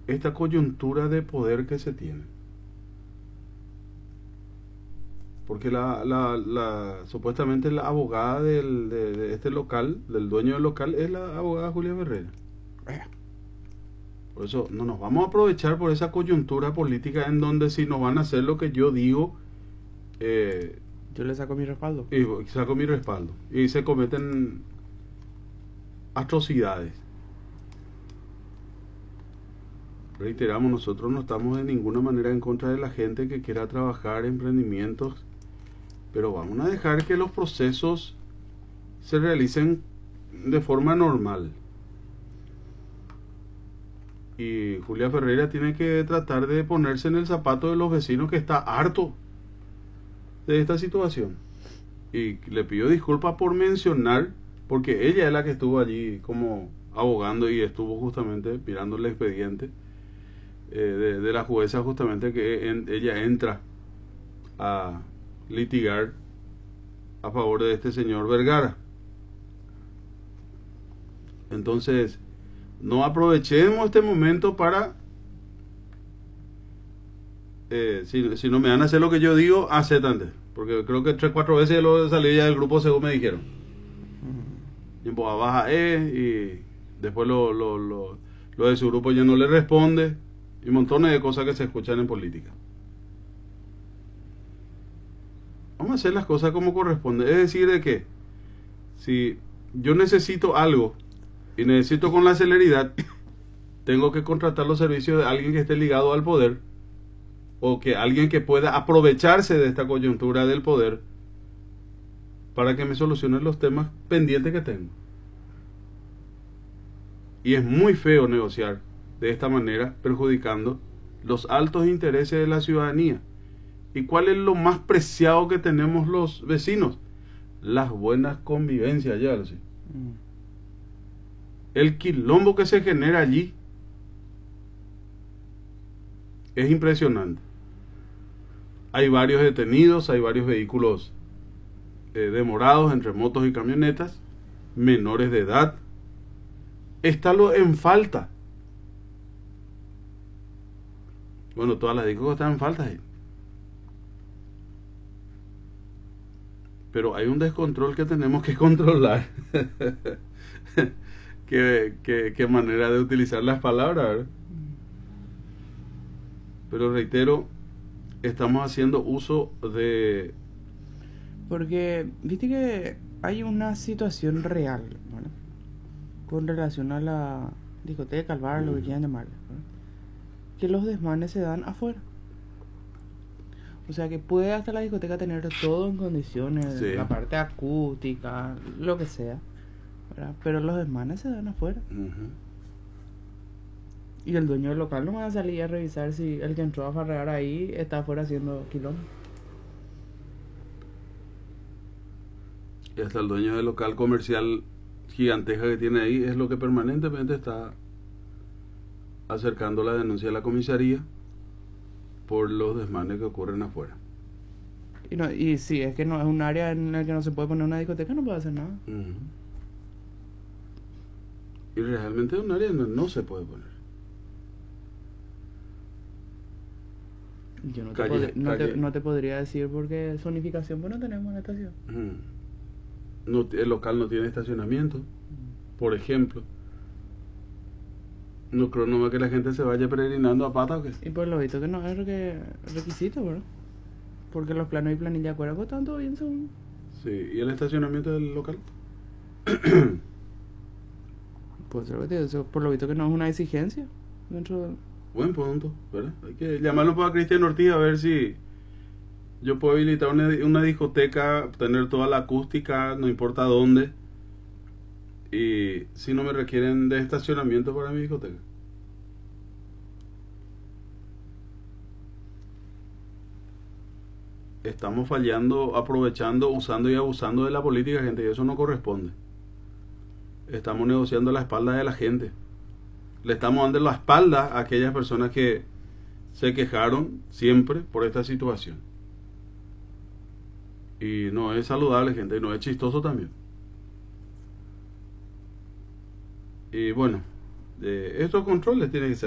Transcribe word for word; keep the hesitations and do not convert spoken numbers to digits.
esta coyuntura de poder que se tiene. Porque la, la, la supuestamente la abogada del, de, de este local, del dueño del local, es la abogada Julia Ferreira. Por eso no nos vamos a aprovechar por esa coyuntura política en donde si nos van a hacer lo que yo digo, eh, yo le saco mi respaldo. Y saco mi respaldo. Y se cometen atrocidades. Reiteramos, nosotros no estamos de ninguna manera en contra de la gente que quiera trabajar emprendimientos, pero vamos a dejar que los procesos se realicen de forma normal. Y Julia Ferreira tiene que tratar de ponerse en el zapato de los vecinos que está harto de esta situación. Y le pido disculpas por mencionar, porque ella es la que estuvo allí como abogando y estuvo justamente mirando el expediente eh, de, de la jueza, justamente que en, ella entra a litigar a favor de este señor Vergara. Entonces, no aprovechemos este momento para, eh, si, si no me van a hacer lo que yo digo, aceptan. Porque creo que tres, cuatro veces lo salí ya del grupo según me dijeron. Y en voz baja eh, y después lo, lo, lo, lo de su grupo ya no le responde. Y montones de cosas que se escuchan en política. Vamos a hacer las cosas como corresponde. Es decir, de que si yo necesito algo y necesito con la celeridad, tengo que contratar los servicios de alguien que esté ligado al poder, o que alguien que pueda aprovecharse de esta coyuntura del poder para que me solucione los temas pendientes que tengo. Y es muy feo negociar de esta manera, perjudicando los altos intereses de la ciudadanía. ¿Y cuál es lo más preciado que tenemos los vecinos? Las buenas convivencias, ya lo sé. Mm. El quilombo que se genera allí es impresionante. Hay varios detenidos, hay varios vehículos eh, demorados entre motos y camionetas, menores de edad. Está lo en falta. Bueno, todas las discos están en falta ahí. Pero hay un descontrol que tenemos que controlar. qué, qué, qué manera de utilizar las palabras, ¿verdad? Pero reitero, estamos haciendo uso de... Porque, viste que hay una situación real, ¿verdad? Con relación a la discoteca, al bar, lo que quieran llamarle, ¿verdad? Que los desmanes se dan afuera. O sea que puede hasta la discoteca tener todo en condiciones, sí, la parte acústica, lo que sea, ¿verdad? Pero los desmanes se dan afuera. Uh-huh. Y el dueño del local no va a salir a revisar si el que entró a farrear ahí está afuera haciendo quilombo. Y hasta el dueño del local comercial gigantesca que tiene ahí es lo que permanentemente está acercando la denuncia a la comisaría por los desmanes que ocurren afuera. Y, no, y si es que no es un área en la que no se puede poner una discoteca, no puede hacer nada. Uh-huh. Y realmente es un área donde no se puede poner. Yo no, calle, te, pod- no, te, no te podría decir porque zonificación pues no tenemos en esta ciudad. Uh-huh. No, el local no tiene estacionamiento, uh-huh, por ejemplo. No creo nomás que la gente se vaya peregrinando a pata o qué. Y por lo visto que no es que requisito, ¿verdad? Porque los planos y planillas de acuerdo están todo bien según. Sí, ¿y el estacionamiento del local? Pues eso, por lo visto que no es una exigencia dentro de... Buen punto, ¿verdad? Hay que llamarlo para Cristian Ortiz a ver si yo puedo habilitar una, una discoteca, tener toda la acústica, no importa dónde, y si no me requieren de estacionamiento para mi discoteca. Estamos fallando, aprovechando, usando y abusando de la política, gente, y eso no corresponde. Estamos negociando a la espalda de la gente. Le estamos dando la espalda a aquellas personas que se quejaron siempre por esta situación. Y no es saludable, gente, y no es chistoso también. Y bueno, eh, estos controles tienen que ser